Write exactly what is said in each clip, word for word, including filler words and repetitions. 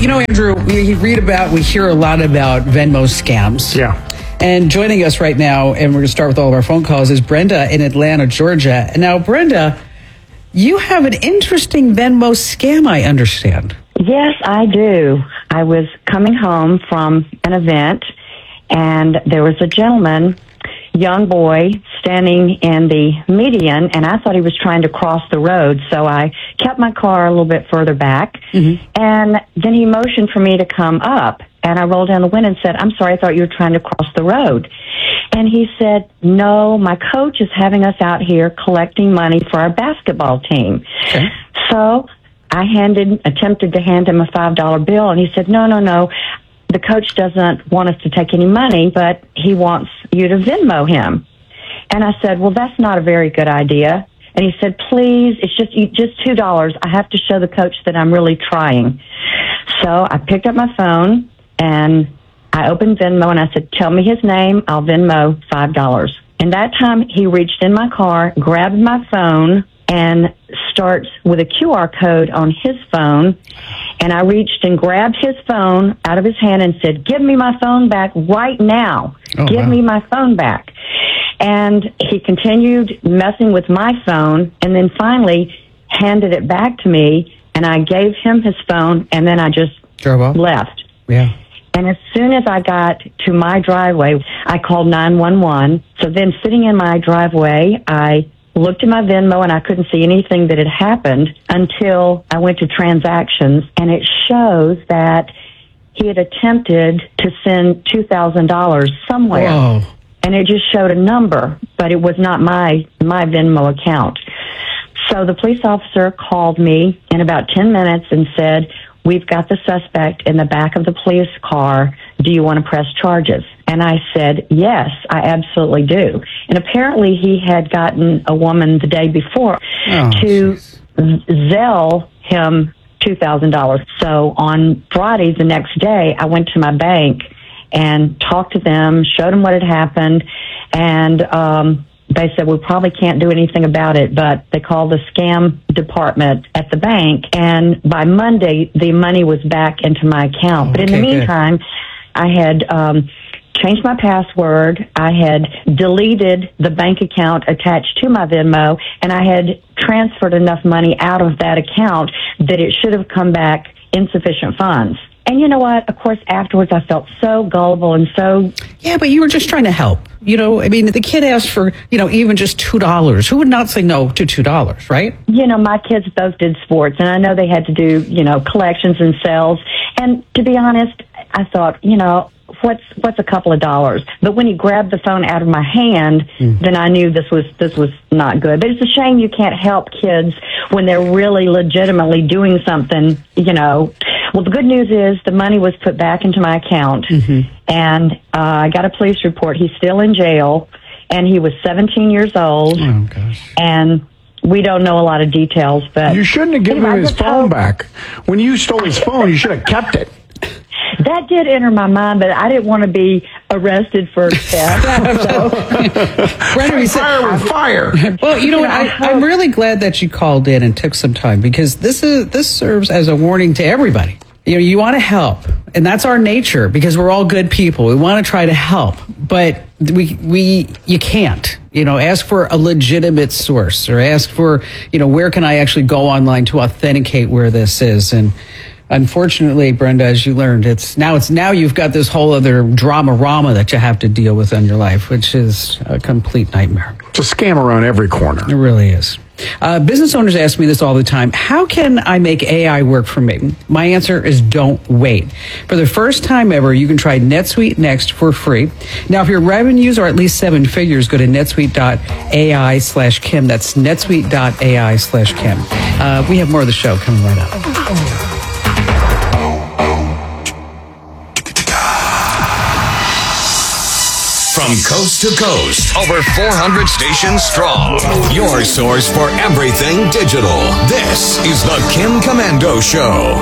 You know, Andrew, we read about, we hear a lot about Venmo scams. Yeah. And joining us right now, and we're going to start with all of our phone calls, is Brenda in Atlanta, Georgia. And now, Brenda, you have an interesting Venmo scam, I understand. Yes, I do. I was coming home from an event, and there was a gentleman, young boy, standing in the median, and I thought he was trying to cross the road, so I kept my car a little bit further back, mm-hmm. and then he motioned for me to come up, and I rolled down the window and said, "I'm sorry, I thought you were trying to cross the road." And he said, "No, my coach is having us out here collecting money for our basketball team." Okay. So I handed, attempted to hand him a five dollar bill, and he said, "No, no, no. The coach doesn't want us to take any money, but he wants you to Venmo him." And I said, "Well, that's not a very good idea." And he said, "Please, it's just just two dollars. I have to show the coach that I'm really trying." So I picked up my phone, and I opened Venmo, and I said, "Tell me his name. I'll Venmo five dollars. And that time, he reached in my car, grabbed my phone, and starts with a Q R code on his phone. And I reached and grabbed his phone out of his hand and said, "Give me my phone back right now. Oh, Give wow. me my phone back." And he continued messing with my phone, and then finally handed it back to me, and I gave him his phone, and then I just Drove off? left. Yeah. And as soon as I got to my driveway, I called nine one one. So then sitting in my driveway, I looked at my Venmo, and I couldn't see anything that had happened until I went to transactions, and it shows that he had attempted to send two thousand dollars somewhere. Whoa. And it just showed a number, but it was not my my Venmo account. So the police officer called me in about ten minutes and said, "We've got the suspect in the back of the police car. Do you want to press charges?" And I said, "Yes, I absolutely do." And apparently he had gotten a woman the day before Oh, to geez. Zelle him two thousand dollars. So on Friday, the next day, I went to my bank and talked to them, showed them what had happened, and um, they said, "We probably can't do anything about it," but they called the scam department at the bank, and by Monday, the money was back into my account. Oh, but in okay, the good. meantime, I had um, changed my password, I had deleted the bank account attached to my Venmo, and I had transferred enough money out of that account that it should have come back insufficient funds. And you know what? Of course, afterwards, I felt so gullible and so... Yeah, but you were just trying to help. You know, I mean, the kid asked for, you know, even just two dollars. Who would not say no to two dollars, right? You know, my kids both did sports, and I know they had to do, you know, collections and sales. And to be honest, I thought, you know, what's what's a couple of dollars? But when he grabbed the phone out of my hand, mm. then I knew this was this was not good. But it's a shame you can't help kids when they're really legitimately doing something, you know. Well, the good news is the money was put back into my account, mm-hmm. and uh, I got a police report. He's still in jail, and he was seventeen years old. Oh, gosh. And we don't know a lot of details, but... You shouldn't have given anyway, him his phone hope- back. When you stole his phone, you should have kept it. That did enter my mind, but I didn't want to be arrested for theft. So. Brenda, we said- Fire with fire. Well, you know what? I, I'm really glad that you called in and took some time, because this is this serves as a warning to everybody. You know, you want to help, and that's our nature, because we're all good people. We want to try to help, but we we you can't. You know, ask for a legitimate source, or ask for, you know, where can I actually go online to authenticate where this is. And unfortunately, Brenda, as you learned, it's now it's now you've got this whole other drama-rama that you have to deal with in your life, which is a complete nightmare. It's a scam around every corner. It really is. Uh, business owners ask me this all the time. How can I make A I work for me? My answer is don't wait. For the first time ever, you can try NetSuite Next for free. Now, if your revenues are at least seven figures, go to netsuite.ai slash Kim. That's netsuite.ai slash Kim. Uh, we have more of the show coming right up. From coast to coast, over four hundred stations strong. Your source for everything digital. This is the Kim Komando Show.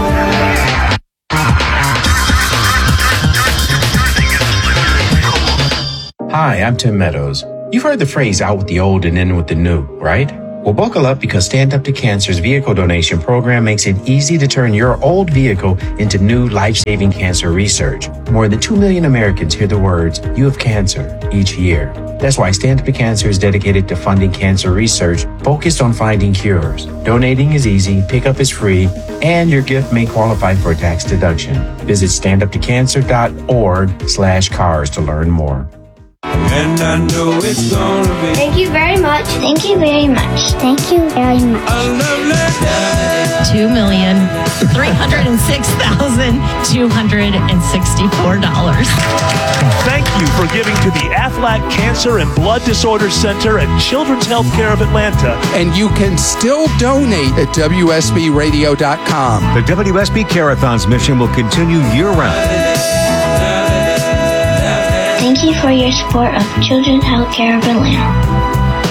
Hi, I'm Tim Meadows. You've heard the phrase out with the old and in with the new, right? Well, buckle up because Stand Up to Cancer's vehicle donation program makes it easy to turn your old vehicle into new life-saving cancer research. More than two million Americans hear the words, "You have cancer," each year. That's why Stand Up to Cancer is dedicated to funding cancer research focused on finding cures. Donating is easy, pickup is free, and your gift may qualify for a tax deduction. Visit standuptocancer.org slash cars to learn more. And I know it's gonna be. Thank you very much. Thank you very much. Thank you very much. A lovely day. Two million three hundred and six thousand two hundred and sixty-four dollars. Thank you for giving to the Aflac Cancer and Blood Disorders Center at Children's Healthcare of Atlanta. And you can still donate at W S B radio dot com. The W S B Care-a-thon's mission will continue year-round. Thank you for your support of Children's Healthcare of Atlanta.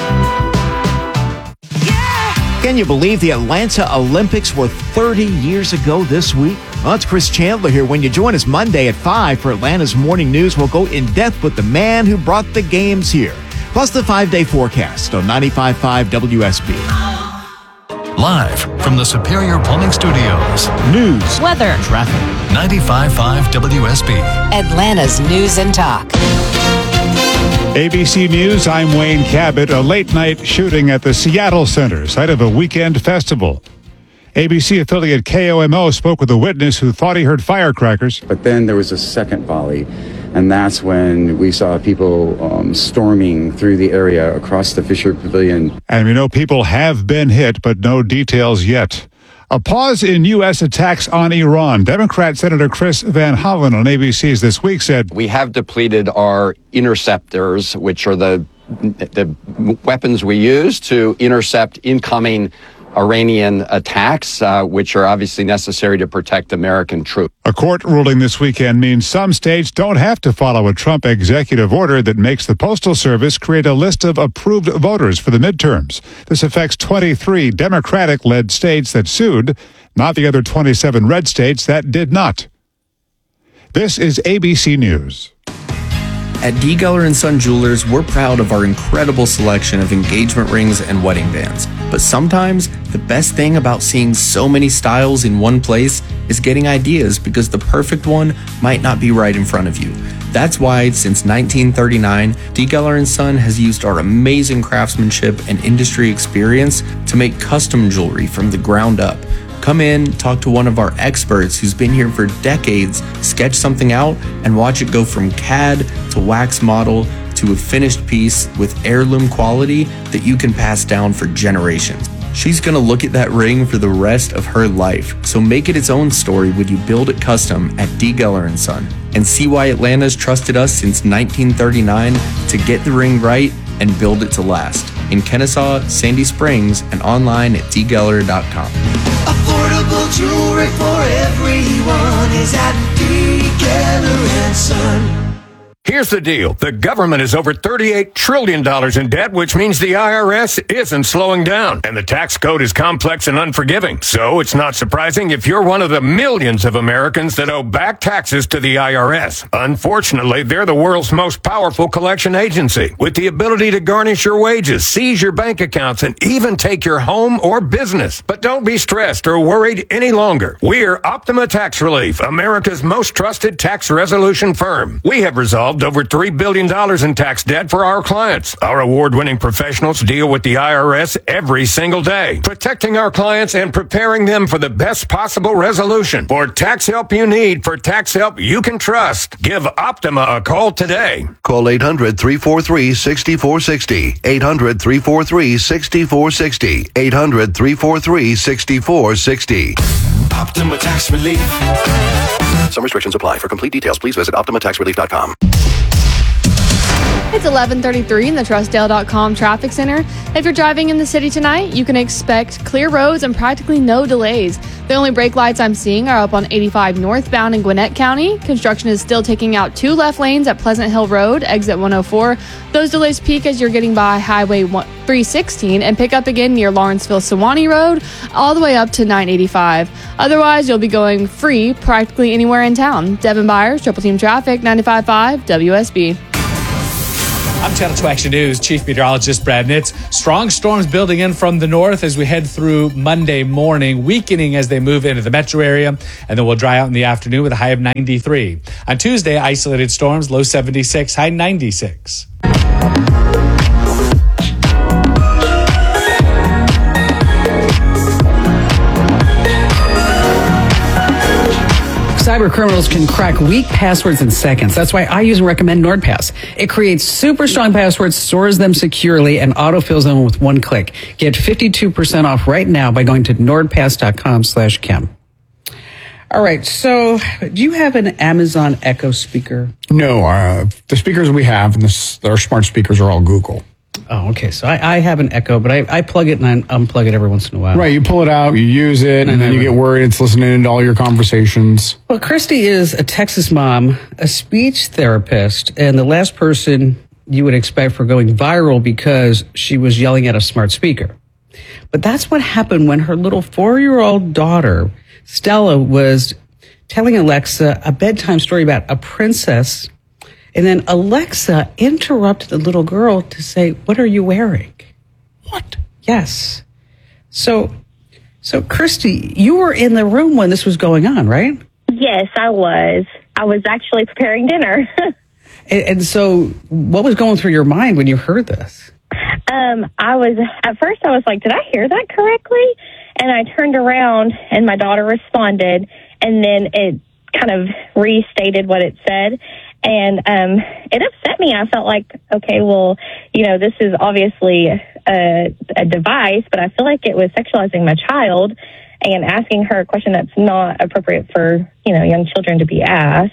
Can you believe the Atlanta Olympics were thirty years ago this week? Well, it's Chris Chandler here. When you join us Monday at five for Atlanta's Morning News, we'll go in depth with the man who brought the games here. Plus the five-day forecast on ninety-five point five W S B. Live from the Superior Plumbing Studios. News, weather, traffic. ninety-five point five W S B. Atlanta's News and Talk. A B C News, I'm Wayne Cabot. A late-night shooting at the Seattle Center, site of a weekend festival. A B C affiliate K O M O spoke with a witness who thought he heard firecrackers. But then there was a second volley, and that's when we saw people um, storming through the area across the Fisher Pavilion. And we know people have been hit, but no details yet. A pause in U S attacks on Iran. Democrat Senator Chris Van Hollen on A B C's This Week said, "We have depleted our interceptors, which are the the weapons we use to intercept incoming Iranian attacks, uh, which are obviously necessary to protect American troops." A court ruling this weekend means some states don't have to follow a Trump executive order that makes the Postal Service create a list of approved voters for the midterms. This affects twenty-three Democratic-led states that sued, not the other twenty-seven red states that did not. This is A B C News. At D. Geller and Son Jewelers, we're proud of our incredible selection of engagement rings and wedding bands. But sometimes, the best thing about seeing so many styles in one place is getting ideas because the perfect one might not be right in front of you. That's why, since nineteen thirty-nine, D. Geller and Son has used our amazing craftsmanship and industry experience to make custom jewelry from the ground up. Come in, talk to one of our experts who's been here for decades, sketch something out, and watch it go from C A D to wax model to a finished piece with heirloom quality that you can pass down for generations. She's gonna look at that ring for the rest of her life, so make it its own story when you build it custom at D. Geller and Son. And see why Atlanta's trusted us since nineteen thirty-nine to get the ring right and build it to last. In Kennesaw, Sandy Springs, and online at d geller dot com. Affordable jewelry for everyone is at D. Geller and Son. Here's the deal. The government is over thirty-eight trillion dollars in debt, which means the I R S isn't slowing down. And the tax code is complex and unforgiving. So it's not surprising if you're one of the millions of Americans that owe back taxes to the I R S. Unfortunately, they're the world's most powerful collection agency, with the ability to garnish your wages, seize your bank accounts, and even take your home or business. But don't be stressed or worried any longer. We're Optima Tax Relief, America's most trusted tax resolution firm. We have resolved over three billion dollars in tax debt for our clients. Our award-winning professionals deal with the I R S every single day, protecting our clients and preparing them for the best possible resolution. For tax help you need, for tax help you can trust, give Optima a call today. Call eight hundred, three four three, six four six zero, eight hundred, three four three, six four six zero, eight hundred, three four three, six four six zero. Optima Tax Relief. Some restrictions apply. For complete details, please visit optima tax relief dot com. It's eleven thirty-three in the Trustdale dot com Traffic Center. If you're driving in the city tonight, you can expect clear roads and practically no delays. The only brake lights I'm seeing are up on eighty-five northbound in Gwinnett County. Construction is still taking out two left lanes at Pleasant Hill Road, exit one oh four. Those delays peak as you're getting by Highway three sixteen and pick up again near Lawrenceville-Sewanee Road, all the way up to nine eighty-five. Otherwise, you'll be going free practically anywhere in town. Devin Byers, Triple Team Traffic, ninety-five point five W S B. I'm Channel two Action News Chief Meteorologist Brad Nitz. Strong storms building in from the north as we head through Monday morning, weakening as they move into the metro area, and then we'll dry out in the afternoon with a high of ninety-three. On Tuesday, isolated storms, low seventy-six, high ninety-six. Cyber criminals can crack weak passwords in seconds. That's why I use and recommend NordPass. It creates super strong passwords, stores them securely, and autofills them with one click. Get fifty-two percent off right now by going to nordpass.com slash Kim. All right, so do you have an Amazon Echo speaker? No, uh, the speakers we have, and this, our smart speakers are all Google. Oh, okay. So I, I have an Echo, but I, I plug it and I unplug it every once in a while. Right, you pull it out, you use it, and, and then you get worried it's listening to all your conversations. Well, Christy is a Texas mom, a speech therapist, and the last person you would expect for going viral because she was yelling at a smart speaker. But that's what happened when her little four-year-old daughter, Stella, was telling Alexa a bedtime story about a princess. And then Alexa interrupted the little girl to say, "What are you wearing?" What? Yes. So, so Christy, you were in the room when this was going on, right? Yes, I was. I was actually preparing dinner. and, and so what was going through your mind when you heard this? Um, I was, at first I was like, did I hear that correctly? And I turned around and my daughter responded, and then it kind of restated what it said. And um, it upset me. I felt like, okay, well, you know, this is obviously a, a device, but I feel like it was sexualizing my child and asking her a question that's not appropriate for, you know, young children to be asked.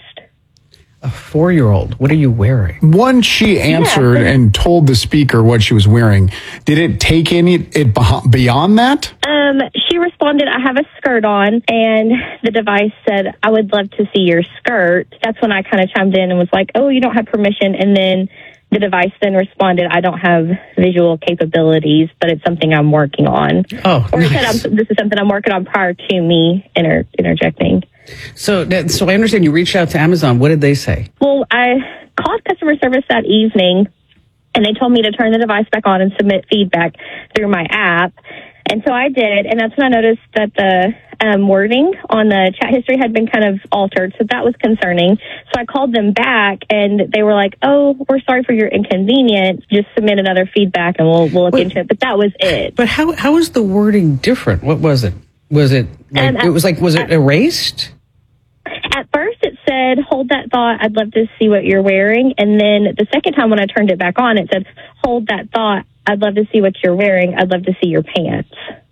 A four-year-old, what are you wearing? Once she answered yeah. and told the speaker what she was wearing, did it take any it beyond that? Um, she responded, "I have a skirt on," and the device said, "I would love to see your skirt." That's when I kind of chimed in and was like, "Oh, you don't have permission." And then the device then responded, "I don't have visual capabilities, but it's something I'm working on." Oh, or nice. it said, I'm, "This is something I'm working on," prior to me inter- interjecting. So, so I understand you reached out to Amazon. What did they say? Well, I called customer service that evening, and they told me to turn the device back on and submit feedback through my app. And so I did, and that's when I noticed that the um, wording on the chat history had been kind of altered, so that was concerning. So I called them back, and they were like, "Oh, we're sorry for your inconvenience. Just submit another feedback, and we'll we'll look Wait, into it." But that was it. But how how was the wording different? What was it? Was it like, um, it was like was it erased? At first it said, "Hold that thought, I'd love to see what you're wearing." And then the second time when I turned it back on, it said, "Hold that thought, I'd love to see what you're wearing. I'd love to see your pants."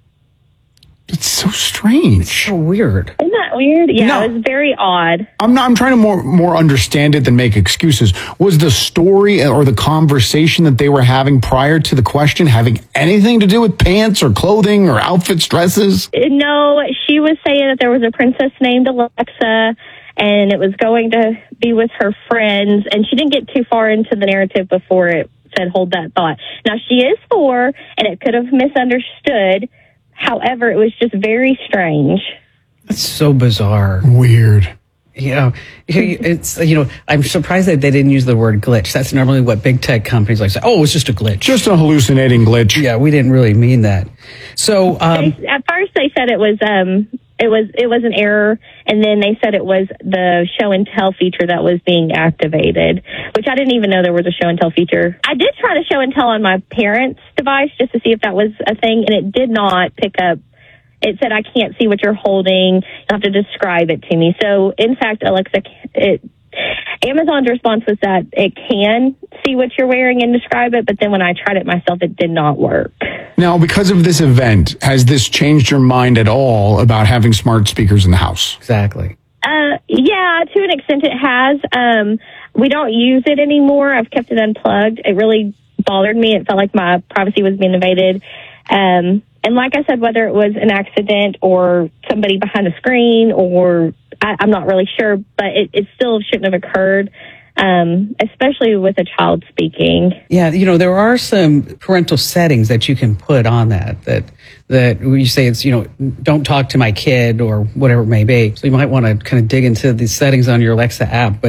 It's so strange. It's so weird. Isn't that weird? Yeah, no, it was very odd. I'm not, I'm trying to more more understand it than make excuses. Was the story or the conversation that they were having prior to the question having anything to do with pants or clothing or outfits, dresses? No, she was saying that there was a princess named Alexa, and it was going to be with her friends, and she didn't get too far into the narrative before it said, "Hold that thought." Now, she is four, and it could have misunderstood. However, it was just very strange. That's so bizarre. Weird. You know, it's, you know, I'm surprised that they didn't use the word glitch. That's normally what big tech companies like say. Oh, it's just a glitch. Just a hallucinating glitch. Yeah, we didn't really mean that. So, um, they, at first they said it was, um, it was, it was an error. And then they said it was the show and tell feature that was being activated, which I didn't even know there was a show and tell feature. I did try to show and tell on my parents' device just to see if that was a thing, and it did not pick up. It said, "I can't see what you're holding. You have to describe it to me." So, in fact, Alexa, it, Amazon's response was that it can see what you're wearing and describe it, but then when I tried it myself, it did not work. Now, because of this event, has this changed your mind at all about having smart speakers in the house? Exactly. Uh, yeah, to an extent it has. Um, we don't use it anymore. I've kept it unplugged. It really bothered me. It felt like my privacy was being invaded. Um, and like I said, whether it was an accident or somebody behind the screen or I, I'm not really sure, but it, it still shouldn't have occurred. Um, especially with a child speaking. Yeah, you know, there are some parental settings that you can put on that, that, that you say it's, you know, don't talk to my kid or whatever it may be. So you might want to kind of dig into these settings on your Alexa app. But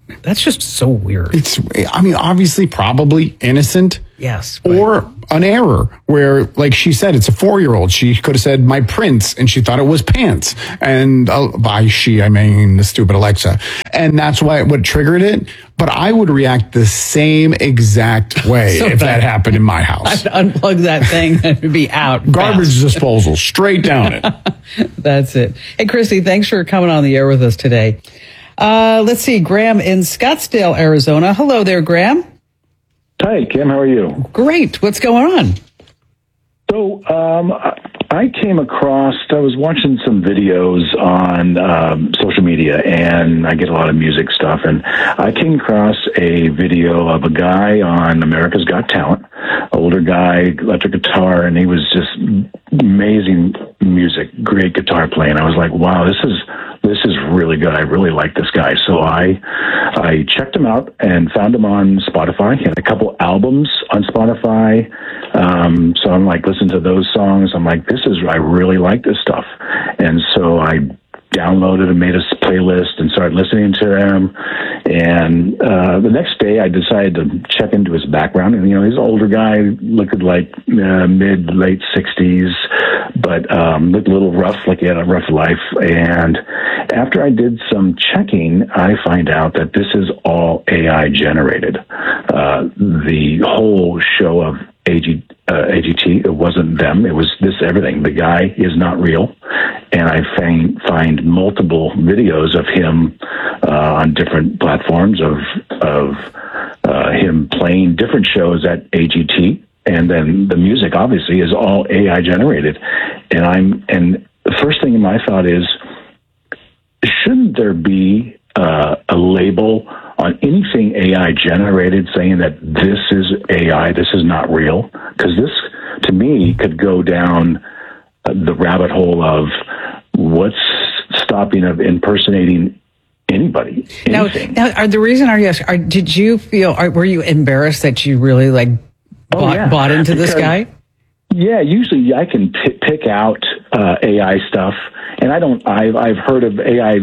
That's just so weird. It's, I mean, obviously, probably innocent. Yes. Or an error where, like she said, it's a four-year-old. She could have said, my prince, and she thought it was pants. And uh, by she, I mean the stupid Alexa. And that's why what triggered it. But I would react the same exact way So if bad. that happened in my house. I'd unplug that thing and it'd be out. Garbage disposal, straight down it. That's it. Hey, Christy, thanks for coming on the air with us today. Uh, let's see, Graham in Scottsdale, Arizona. Hello there, Graham. Hi, Kim. How are you? Great. What's going on? So, um, I came across, I was watching some videos on um, social media, and I get a lot of music stuff, and I came across a video of a guy on America's Got Talent, older guy, electric guitar, and he was just amazing music, great guitar playing. I was like, wow, this is this is really good. I really like this guy. So I I checked him out and found him on Spotify. He had a couple albums on Spotify. Um, so I'm like, listen to those songs. I'm like, this is, I really like this stuff. And so I downloaded and made a playlist and started listening to him. And uh, the next day I decided to check into his background. And, you know, he's an older guy, looked like uh, mid, late sixties, but um, looked a little rough, like he had a rough life. And after I did some checking, I find out that this is all A I generated. Uh, the whole show of A G, uh, A G T, it wasn't them. It was this everything. The guy is not real. And I find, find multiple videos of him uh, on different platforms of, of uh, him playing different shows at A G T. And then the music, obviously, is all A I generated. And I'm, and the first thing in my thought is, shouldn't there be uh, a label on anything A I generated saying that this is A I, this is not real? Because this, to me, could go down uh, the rabbit hole of what's stopping of impersonating anybody, anything. Now, now are the reason are you, are, did you feel, are, were you embarrassed that you really like Oh, bought, yeah. bought into this Because- guy? Yeah, usually I can p- pick out uh, A I stuff, and I don't. I've I've heard of A I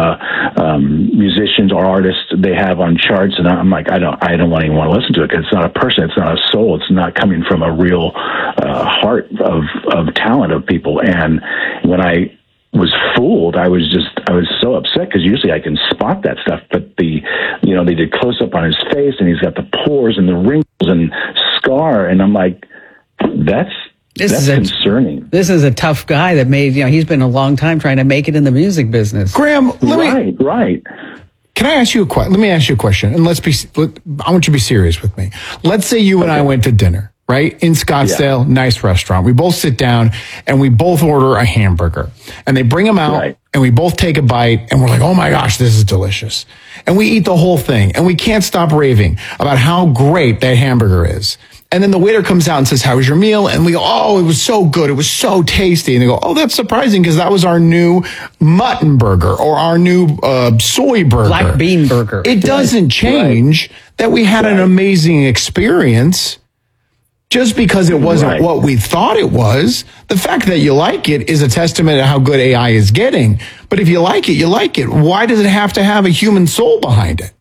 uh, um, musicians or artists they have on charts, and I'm like, I don't. I don't want anyone to listen to it because it's not a person, it's not a soul, it's not coming from a real uh, heart of of talent of people. And when I was fooled, I was just I was so upset because usually I can spot that stuff, but the you know they did close up on his face, and he's got the pores and the wrinkles and scar, and I'm like. That's This that's is a- concerning. This is a tough guy that made, you know, he's been a long time trying to make it in the music business. Graham, let right, me, right. Can I ask you a question? Let me ask you a question, and let's be. Let, I want you to be serious with me. Let's say you and I went to dinner, right, in Scottsdale, nice restaurant. We both sit down and we both order a hamburger, and they bring them out, Right. and we both take a bite, and we're like, "Oh my gosh, this is delicious!" And we eat the whole thing, and we can't stop raving about how great that hamburger is. And then the waiter comes out and says, "How was your meal?" And we go, "Oh, it was so good. It was so tasty." And they go, "Oh, that's surprising because that was our new mutton burger or our new uh, soy burger. Black bean burger. It doesn't change that we had an amazing experience just because it wasn't Right. what we thought it was. The fact that you like it is a testament to how good A I is getting. But if you like it, you like it. Why does it have to have a human soul behind it?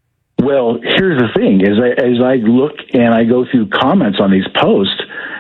Well, here's the thing: as I as I look and I go through comments on these posts,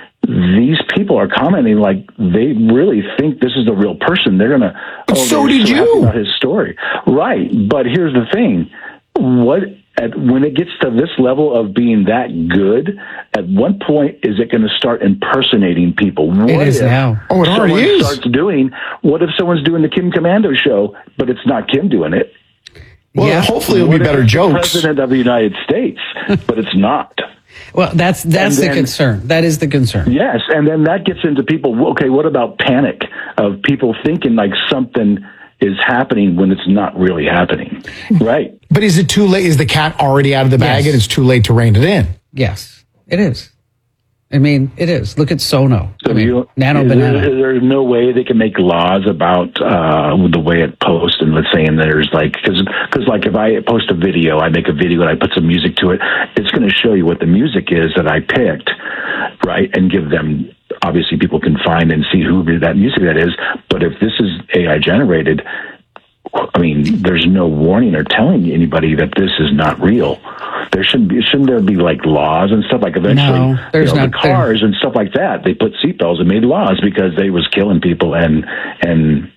these people are commenting like they really think this is the real person. They're gonna. But oh, so they're did happy you. about his story, right? But here's the thing: what at, when it gets to this level of being that good, at what point is it going to start impersonating people? What It is if now. Oh, it already someone is. starts doing? What if someone's doing the Kim Commando show, but it's not Kim doing it? Well, Yeah. hopefully it'll be What if better it's the jokes. President of the United States, but it's not. Well, that's that's And the then- concern. That is the concern. Yes, and then that gets into people. Okay, what about panic of people thinking like something is happening when it's not really happening? Right. But is it too late? Is the cat already out of the bag Yes. and it's too late to rein it in? Yes, it is. I mean, it is. Look at Sono. So I mean, you, Nano is Banana. There, there's no way they can make laws about uh, the way it posts, and let's say, and there's like, because like if I post a video, I make a video and I put some music to it, it's going to show you what the music is that I picked, right, and give them. Obviously, people can find and see who that music that is. But if this is A I generated, I mean, there's no warning or telling anybody that this is not real. There shouldn't be, shouldn't there be like laws and stuff? Like eventually, no, there's you know, not, the cars and stuff like that, they put seatbelts and made laws because they was killing people. And, and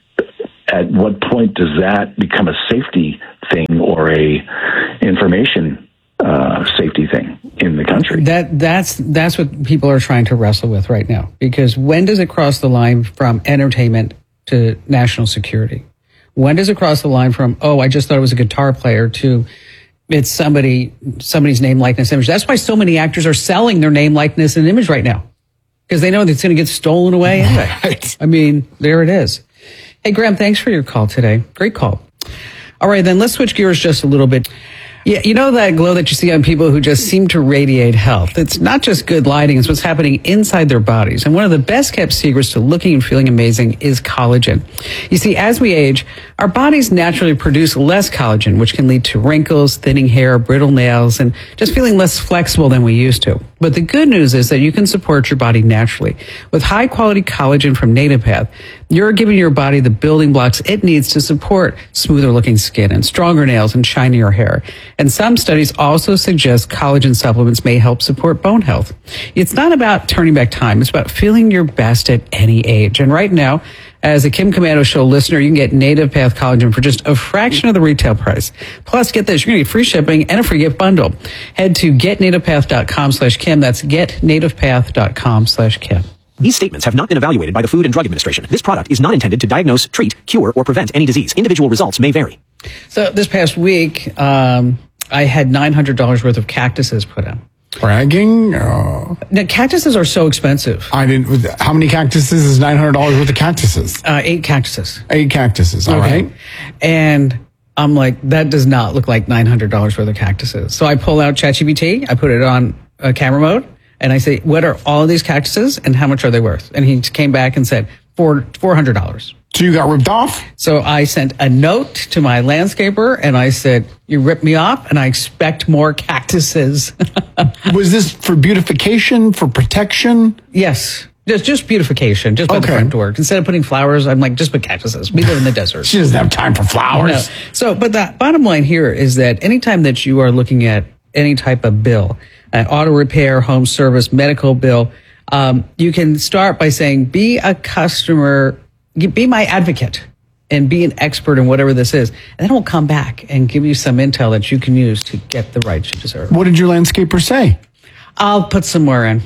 at what point does that become a safety thing or a information uh, safety thing in the country? That that's that's what people are trying to wrestle with right now. Because when does it cross the line from entertainment to national security? When does it cross the line from, oh, I just thought it was a guitar player, to it's somebody somebody's name, likeness, image? That's why so many actors are selling their name, likeness, and image right now, because they know that it's going to get stolen away anyway. Right. I mean, there it is. Hey, Graham, thanks for your call today. Great call. All right, then let's switch gears just a little bit. Yeah, you know that glow that you see on people who just seem to radiate health? It's not just good lighting, it's what's happening inside their bodies. And one of the best kept secrets to looking and feeling amazing is collagen. You see, as we age, our bodies naturally produce less collagen, which can lead to wrinkles, thinning hair, brittle nails, and just feeling less flexible than we used to. But the good news is that you can support your body naturally. With high quality collagen from NativePath, you're giving your body the building blocks it needs to support smoother looking skin and stronger nails and shinier hair. And some studies also suggest collagen supplements may help support bone health. It's not about turning back time. It's about feeling your best at any age. And right now, as a Kim Komando Show listener, you can get NativePath collagen for just a fraction of the retail price. Plus, get this, you're going to get free shipping and a free gift bundle. Head to getnativepath.com slash Kim. That's getnativepath.com slash Kim. These statements have not been evaluated by the Food and Drug Administration. This product is not intended to diagnose, treat, cure, or prevent any disease. Individual results may vary. So this past week, um, I had nine hundred dollars worth of cactuses put out. Bragging? Oh. Now, cactuses are so expensive. I didn't. How many cactuses is nine hundred dollars worth of cactuses? Uh, eight cactuses. Eight cactuses. All okay. right. And I'm like, that does not look like nine hundred dollars worth of cactuses. So I pull out ChatGPT. I put it on uh, camera mode. And I say, what are all of these cactuses and how much are they worth? And he came back and said, four four hundred dollars. So you got ripped off? So I sent a note to my landscaper and I said, you ripped me off and I expect more cactuses. Was this for beautification, for protection? Yes. Just just beautification, just by Okay. the front door. Instead of putting flowers, I'm like, just put cactuses. We live in the desert. She doesn't have time for flowers. No. So, but the bottom line here is that anytime that you are looking at any type of bill, an auto repair, home service, medical bill, um, you can start by saying, be a customer, be my advocate, and be an expert in whatever this is. And then it will come back and give you some intel that you can use to get the rights you deserve. What did your landscaper say? I'll put some more in.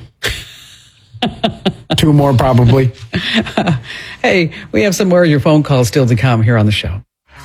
Two more, probably. Hey, we have some more of your phone calls still to come here on the show.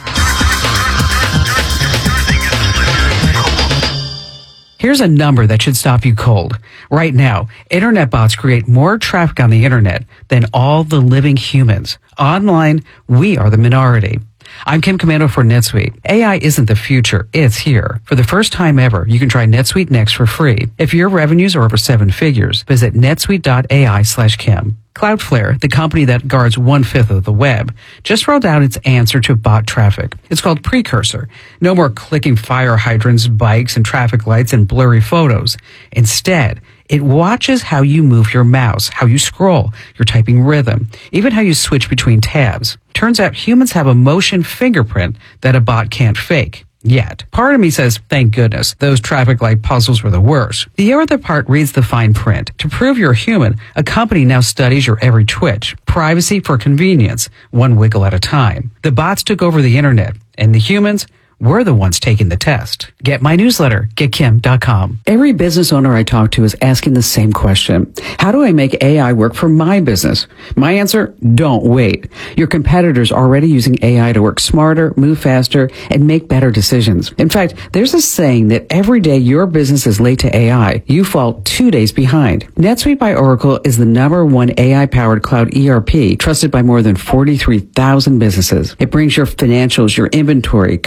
Here's a number that should stop you cold. Right now, internet bots create more traffic on the internet than all the living humans. Online, we are the minority. I'm Kim Komando for NetSuite. A I isn't the future, it's here. For the first time ever, you can try NetSuite Next for free. If your revenues are over seven figures, visit netsuite.ai slash Kim. Cloudflare, the company that guards one-fifth of the web, just rolled out its answer to bot traffic. It's called Precursor. No more clicking fire hydrants, bikes, and traffic lights and blurry photos. Instead, it watches how you move your mouse, how you scroll, your typing rhythm, even how you switch between tabs. Turns out humans have a motion fingerprint that a bot can't fake. Yet. Part of me says, thank goodness, those traffic light puzzles were the worst. The other part reads the fine print. To prove you're human, a company now studies your every twitch. Privacy for convenience, one wiggle at a time. The bots took over the internet, and the humans, we're the ones taking the test. Get my newsletter, get kim dot com. Every business owner I talk to is asking the same question. How do I make A I work for my business? My answer, don't wait. Your competitors are already using A I to work smarter, move faster, and make better decisions. In fact, there's a saying that every day your business is late to A I, you fall two days behind. NetSuite by Oracle is the number one A I-powered cloud E R P trusted by more than forty-three thousand businesses. It brings your financials, your inventory, commerce,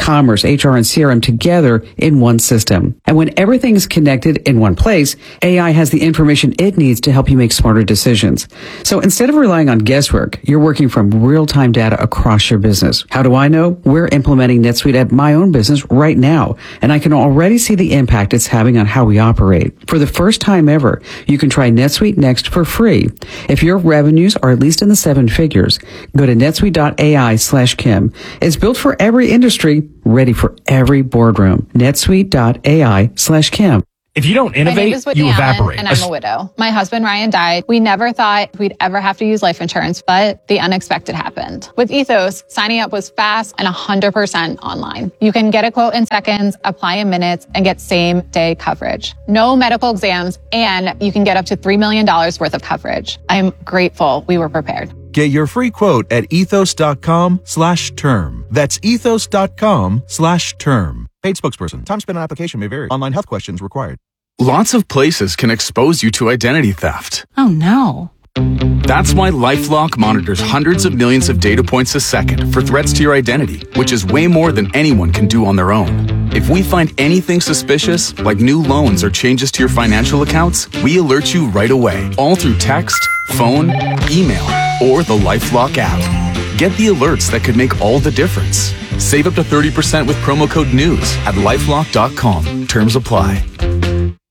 commerce, H R, and C R M together in one system. And when everything's connected in one place, A I has the information it needs to help you make smarter decisions. So instead of relying on guesswork, you're working from real-time data across your business. How do I know? We're implementing NetSuite at my own business right now, and I can already see the impact it's having on how we operate. For the first time ever, you can try NetSuite Next for free. If your revenues are at least in the seven figures, go to netsuite.ai slash Kim. It's built for every industry, ready for every boardroom. netsuite.ai slash Kim. If you don't innovate, My name is Whitney you Allen, evaporate. and I'm a widow. My husband Ryan died. We never thought we'd ever have to use life insurance, but the unexpected happened. With Ethos, signing up was fast and one hundred percent online. You can get a quote in seconds, apply in minutes, and get same-day coverage. No medical exams, and you can get up to three million dollars worth of coverage. I'm grateful we were prepared. Get your free quote at ethos.com slash term. That's ethos.com slash term. Paid spokesperson. Time spent on application may vary. Online health questions required. Lots of places can expose you to identity theft. Oh no. That's why LifeLock monitors hundreds of millions of data points a second for threats to your identity, which is way more than anyone can do on their own. If we find anything suspicious, like new loans or changes to your financial accounts, we alert you right away, all through text, phone, email, or the LifeLock app. Get the alerts that could make all the difference. Save up to thirty percent with promo code NEWS at lifelock dot com. Terms apply.